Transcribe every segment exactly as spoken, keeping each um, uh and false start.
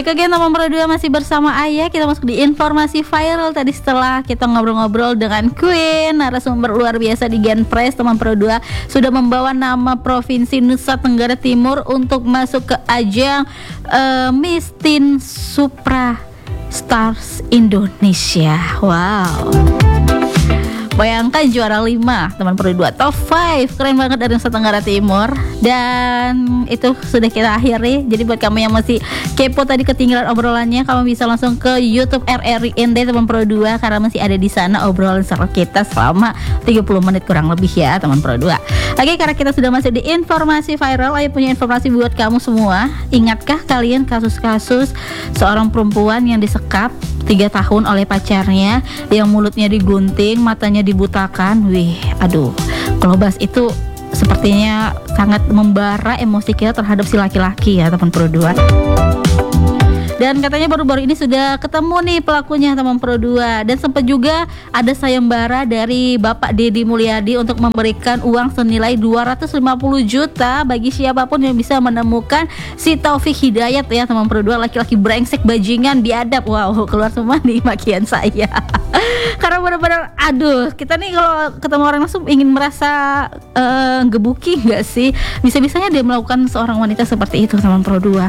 Baik, oke teman Pro dua, masih bersama Ayah. Kita masuk di informasi viral tadi setelah kita ngobrol-ngobrol dengan Queen, narasumber luar biasa di Genpres. Teman Pro dua sudah membawa nama Provinsi Nusa Tenggara Timur untuk masuk ke ajang uh, Miss Teen Supra Stars Indonesia. Wow. Bayangkan juara lima, teman Pro dua, top lima, keren banget dari Nusa Tenggara Timur. Dan itu sudah kita akhiri. Jadi buat kamu yang masih kepo tadi ketinggalan obrolannya, kamu bisa langsung ke YouTube R R I N D teman Pro dua, karena masih ada di sana obrolan seru kita selama tiga puluh menit kurang lebih ya teman Pro dua. Oke, karena kita sudah masuk di informasi viral, Ayo punya informasi buat kamu semua. Ingatkah kalian kasus-kasus seorang perempuan yang disekap tiga tahun oleh pacarnya, yang mulutnya digunting, matanya dibutakan? Wih, aduh, kalau bahas itu sepertinya sangat membara emosi kita terhadap si laki-laki ya teman Pro dua. Dan katanya baru-baru ini sudah ketemu nih pelakunya teman Pro dua. Dan sempat juga ada sayembara dari Bapak Deddy Mulyadi untuk memberikan uang senilai dua ratus lima puluh juta bagi siapapun yang bisa menemukan si Taufik Hidayat ya teman Pro dua, laki-laki brengsek, bajingan, biadab. Wow, keluar semua nih makian saya. Karena benar-benar aduh, kita nih kalau ketemu orang langsung ingin merasa uh, gebuki gak sih? Bisa-bisanya dia melakukan seorang wanita seperti itu teman Pro dua.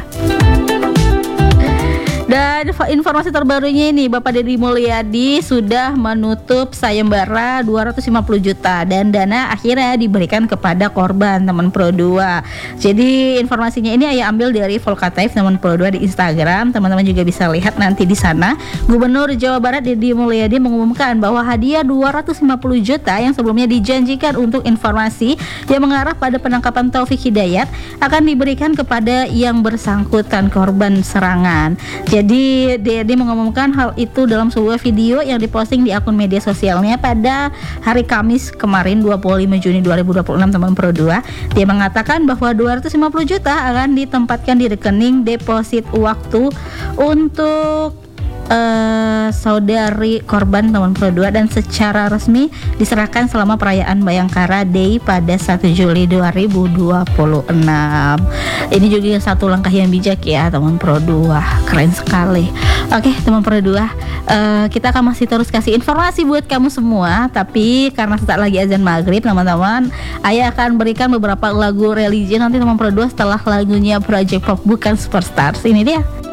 Dan informasi terbarunya ini, Bapak Deddy Mulyadi sudah menutup sayembara dua ratus lima puluh juta dan dana akhirnya diberikan kepada korban teman Pro dua. Jadi informasinya ini Ayah ambil dari Volkatif teman Pro dua di Instagram. Teman-teman juga bisa lihat nanti di sana. Gubernur Jawa Barat Deddy Mulyadi mengumumkan bahwa hadiah dua ratus lima puluh juta yang sebelumnya dijanjikan untuk informasi yang mengarah pada penangkapan Taufik Hidayat akan diberikan kepada yang bersangkutan korban serangan. Jadi Deddy mengumumkan hal itu dalam sebuah video yang diposting di akun media sosialnya pada hari Kamis kemarin dua puluh lima Juni dua ribu dua puluh enam teman Pro dua. Dia mengatakan bahwa dua ratus lima puluh juta akan ditempatkan di rekening deposit waktu untuk Uh, saudari korban teman Pro dua dan secara resmi diserahkan selama perayaan Bayangkara Day pada satu Juli dua ribu dua puluh enam. Ini juga satu langkah yang bijak ya teman Pro dua, keren sekali. Oke teman Pro dua, uh, kita akan masih terus kasih informasi buat kamu semua, tapi karena sesaat lagi azan maghrib teman-teman, Ayah akan berikan beberapa lagu religi nanti teman Pro dua setelah lagunya Project Pop Bukan Superstars. Ini dia.